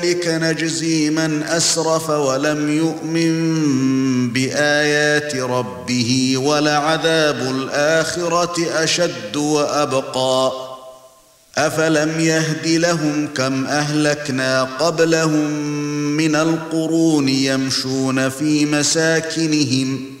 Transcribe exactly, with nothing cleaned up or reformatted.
كَذَلِكَ نَجْزِي مَنْ أَسْرَفَ وَلَمْ يُؤْمِنْ بِآيَاتِ رَبِّهِ وَلَعَذَابُ الْآخِرَةِ أَشَدُّ وَأَبْقَى أَفَلَمْ يَهْدِ لَهُمْ كَمْ أَهْلَكْنَا قَبْلَهُمْ مِنَ الْقُرُونِ يَمْشُونَ فِي مَسَاكِنِهِمْ